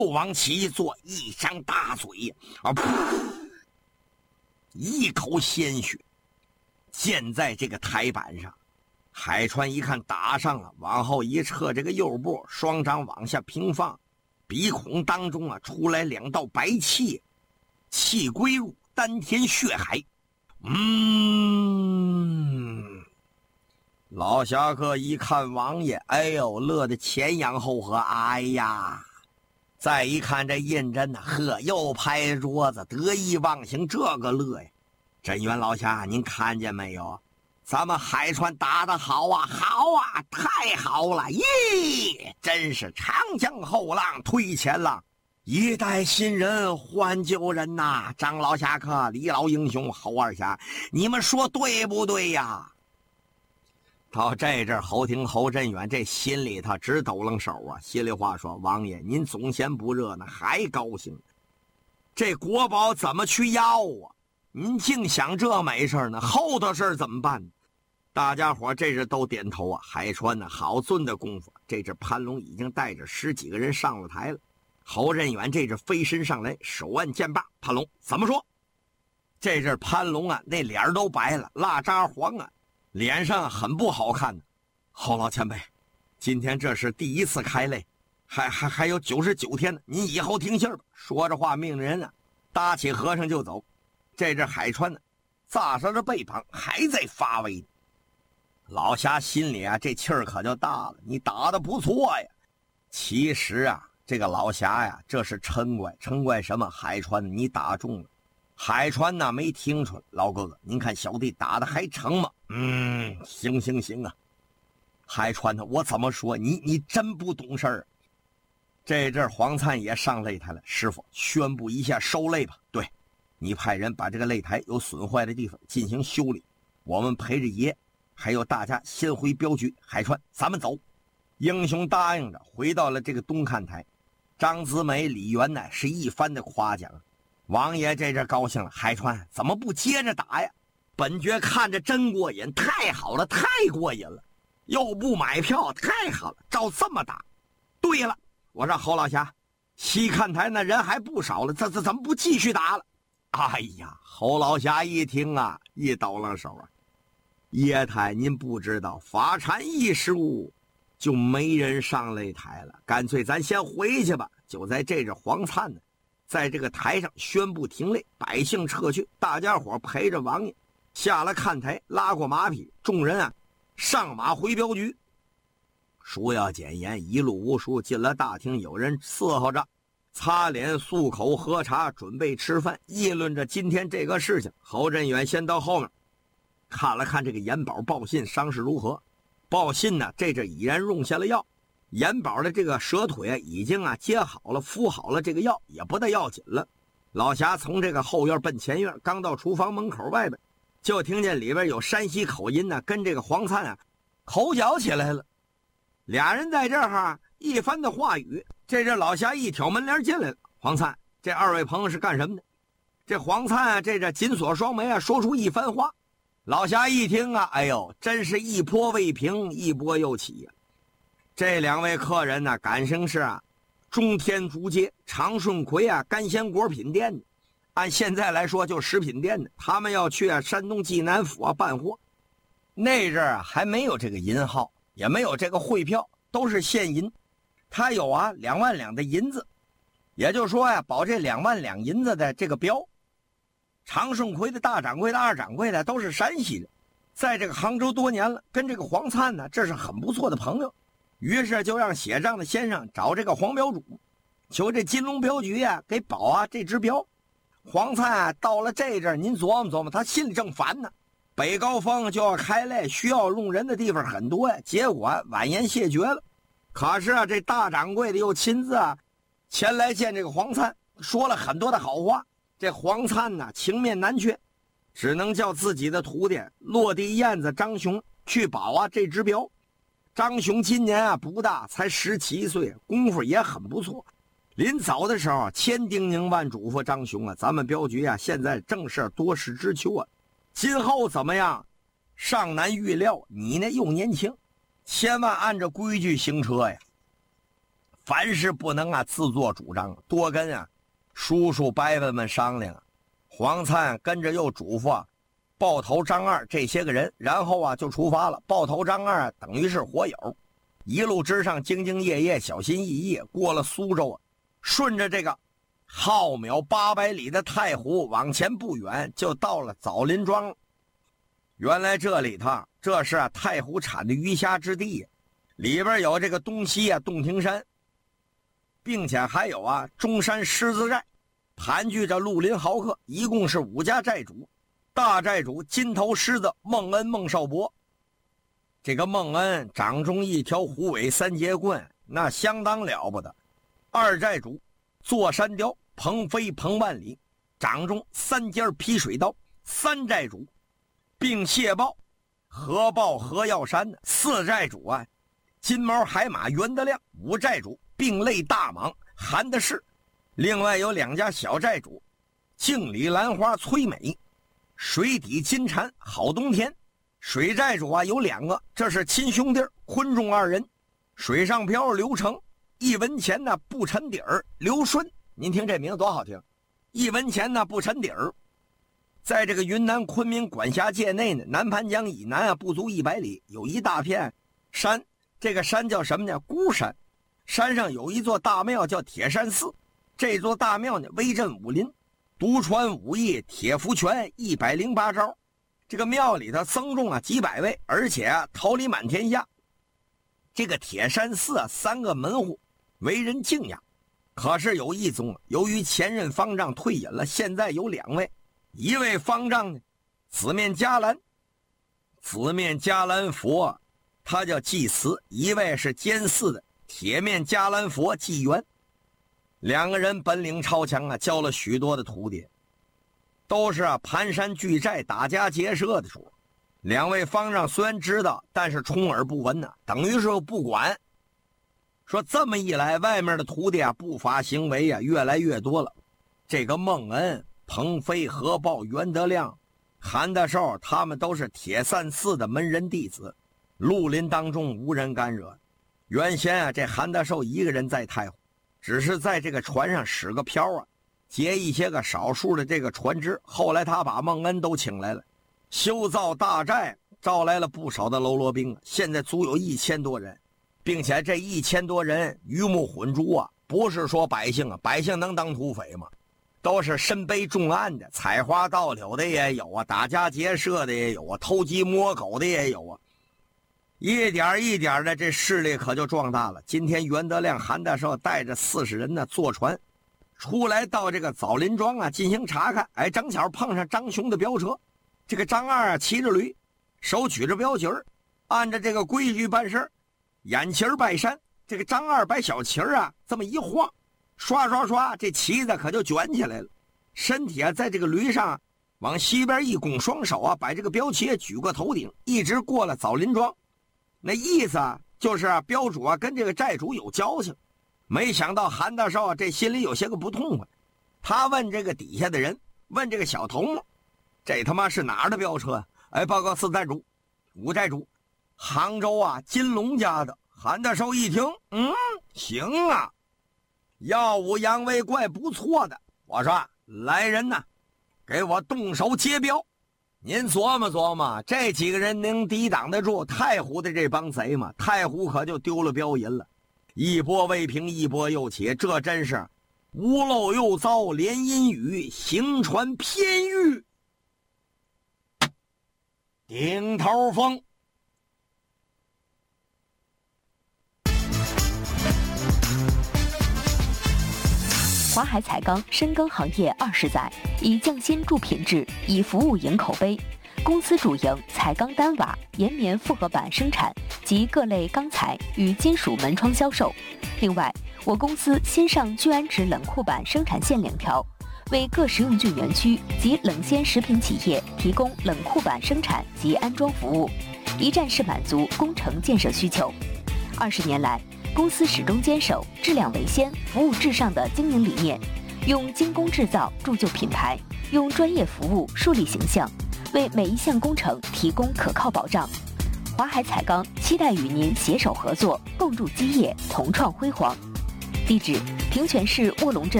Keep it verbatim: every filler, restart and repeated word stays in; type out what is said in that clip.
往起一坐，一张大嘴啊，噗，一口鲜血溅在这个台板上。海川一看打上了，往后一撤这个右步，双掌往下平放，鼻孔当中啊出来两道白气，气归入丹田血海。嗯，老侠客一看王爷，哎呦，乐得前仰后合，哎呀！再一看这胤禛呐，呵，又拍桌子，得意忘形，这个乐呀！镇元老侠，您看见没有？咱们海川打得好啊，好啊，太好了！咦，真是长江后浪推前浪，一代新人换旧人呐！张老侠客、李老英雄、侯二侠，你们说对不对呀？到这阵侯廷侯振远这心里头直抖楞手啊，心里话说，王爷您总嫌不热闹，还高兴，这国宝怎么去要啊？您净想这没事呢，后头事怎么办？大家伙这是都点头啊。海川呢，好尊的功夫，这只潘龙已经带着十几个人上了台了。侯振远这只飞身上来，手按剑把，潘龙怎么说？这只潘龙啊，那脸都白了，蜡渣黄啊，脸上很不好看的。侯老前辈，今天这是第一次开擂，还还还有九十九天呢，您以后听信吧。说着话，命人啊搭起和尚就走。这只海川呢，扎上着背膀，还在发威。老侠心里啊，这气儿可就大了。你打得不错呀。其实啊，这个老侠呀，这是嗔怪，嗔怪什么？海川，你打中了。海川呢，没听出来。老哥哥，您看小弟打得还成吗？嗯，行行行啊。海川呢，我怎么说？你你真不懂事儿。这阵黄灿也上擂台了，师傅宣布一下收擂吧。对。你派人把这个擂台有损坏的地方进行修理，我们陪着爷还有大家先回镖局。海川，咱们走。英雄答应着回到了这个东看台。张子美、李元呢是一番的夸奖。王爷这阵高兴了，海川怎么不接着打呀？本爵看着真过瘾，太好了，太过瘾了，又不买票，太好了，照这么打。对了，我让侯老侠，西看台那人还不少了，怎怎怎么不继续打了？哎呀，侯老侠一听啊，一抖了手啊，爷太您不知道，法禅一失误就没人上擂台了，干脆咱先回去吧。就在这阵黄灿呢，在这个台上宣布停擂，百姓撤去，大家伙陪着王爷下了看台，拉过马匹，众人啊上马回镖局。书要简言，一路无书，进了大厅，有人伺候着，擦脸漱口喝茶，准备吃饭，议论着今天这个事情。侯振远先到后面看了看这个严宝报信伤势如何。报信呢，这阵已然用下了药，严宝的这个蛇腿啊已经啊接好了，敷好了这个药，也不大要紧了。老侠从这个后院奔前院，刚到厨房门口外边，就听见里边有山西口音呢，跟这个黄灿啊口角起来了。俩人在这儿哈一番的话语，这阵老侠一挑门帘进来了。黄灿，这二位朋友是干什么的？这黄灿啊，这这紧锁双眉啊，说出一番话。老侠一听啊，哎呦，真是一波未平，一波又起呀、啊。这两位客人呢，感情是啊，中天竹街长顺葵啊干鲜果品店的，按现在来说就食品店的，他们要去啊山东济南府啊办货。那阵啊还没有这个银号，也没有这个汇票，都是现银。他有啊两万两的银子，也就是说呀，保这两万两银子的这个镖。长顺葵的大掌柜的、二掌柜的都是山西人，在这个杭州多年了，跟这个黄灿呢，这是很不错的朋友。于是就让写账的先生找这个黄镖主，求这金龙镖局呀、啊、给保啊这只镖。黄灿啊到了这阵，您琢磨琢磨，他心里正烦呢。北高峰就要开擂，需要用人的地方很多呀，结果婉言谢绝了。可是啊，这大掌柜的又亲自啊前来见这个黄灿，说了很多的好话。这黄灿呢情面难却，只能叫自己的徒弟落地燕子张雄去保啊这只镖。张雄今年啊不大，才十七岁，功夫也很不错。临走的时候千叮咛万嘱咐张雄啊，咱们镖局啊现在正是多事之秋啊，今后怎么样尚难预料，你呢又年轻，千万按照规矩行车呀。 凡事不能啊自作主张，多跟啊叔叔伯伯们商量啊。黄灿跟着又嘱咐啊豹头张二这些个人，然后啊就出发了。豹头张二啊等于是火友，一路之上兢兢业业小心翼翼，过了苏州啊，顺着这个浩渺八百里的太湖往前不远就到了枣林庄。原来这里头这是啊太湖产的鱼虾之地，里边有这个东西啊洞庭山，并且还有啊中山狮子寨，盘踞着绿林豪客，一共是五家寨主。大寨主金头狮子孟恩孟少伯，这个孟恩掌中一条虎尾三节棍，那相当了不得。二寨主坐山雕彭飞彭万里，掌中三尖劈水刀。三寨主并蟹豹何豹何耀山。四寨主啊金毛海马袁德亮。五寨主并类大蟒韩德士。另外有两家小寨主敬礼兰花崔美，水底金蝉郝冬天。水寨主啊有两个，这是亲兄弟昆仲二人。水上漂刘成，一文钱呢不沉底儿刘顺。您听这名字多好听，一文钱呢不沉底儿。在这个云南昆明管辖界内呢，南盘江以南啊不足一百里，有一大片山，这个山叫什么呢？孤山。山上有一座大庙叫铁山寺，这座大庙呢威震武林，独传武艺铁符拳一百零八招。这个庙里头僧众啊几百位，而且啊桃李满天下。这个铁山寺啊三个门户为人敬仰，可是有一宗由于前任方丈退隐了，现在有两位，一位方丈呢紫面迦兰，紫面迦兰佛他叫祭慈，一位是监寺的铁面迦兰佛纪元。两个人本领超强啊，教了许多的徒弟，都是啊盘山聚寨打家劫舍的主。两位方丈虽然知道，但是充耳不闻呢、啊，等于是不管。说这么一来，外面的徒弟啊不法行为啊越来越多了。这个孟恩、彭飞、何豹、袁德亮、韩大寿，他们都是铁散寺的门人弟子，绿林当中无人干惹。原先啊这韩大寿一个人在太湖，只是在这个船上使个漂啊，劫一些个少数的这个船只。后来他把孟恩都请来了，修造大寨，招来了不少的喽啰兵，现在足有一千多人，并且这一千多人鱼目混珠啊，不是说百姓啊，百姓能当土匪吗？都是身背重案的，采花盗柳的也有啊，打家劫舍的也有啊，偷鸡摸狗的也有啊，一点一点的这势力可就壮大了。今天袁德亮、韩大寿带着四十人呢坐船出来到这个枣林庄啊进行查看，哎，正巧碰上张雄的飙车。这个张二啊骑着驴，手举着标旗儿，按照这个规矩办事，眼旗儿拜山。这个张二摆小旗儿啊这么一晃，刷刷刷，这旗子可就卷起来了。身体啊在这个驴上往西边一拱，双手啊把这个标旗也举过头顶，一直过了枣林庄。那意思啊就是啊标主啊跟这个寨主有交情。没想到韩大寿啊这心里有些个不痛快，他问这个底下的人，问这个小头目，这他妈是哪儿的飙车？哎，报告四寨主、五寨主，杭州啊金龙家的。韩大寿一听，嗯，行啊，耀武扬威，怪不错的。我说来人呐，给我动手接镖。您琢磨琢磨，这几个人能抵挡得住太湖的这帮贼吗？太湖可就丢了镖银了，一波未平一波又起，这真是屋漏又遭连阴雨，行船偏遇顶头风。 华海彩钢深耕行业二十载，以匠心铸品质，以服务赢口碑。公司主营彩钢单瓦、岩棉复合板生产及各类钢材与金属门窗销售。另外，我公司新上聚氨酯冷库板生产线两条，为各食用菌园区及冷鲜食品企业提供冷库板生产及安装服务，一站式满足工程建设需求。二十年来，公司始终坚守质量为先、服务至上的经营理念，用精工制造铸就品牌，用专业服务树立形象，为每一项工程提供可靠保障。华海彩钢期待与您携手合作，共筑基业，同创辉煌。 地址：平泉市卧龙镇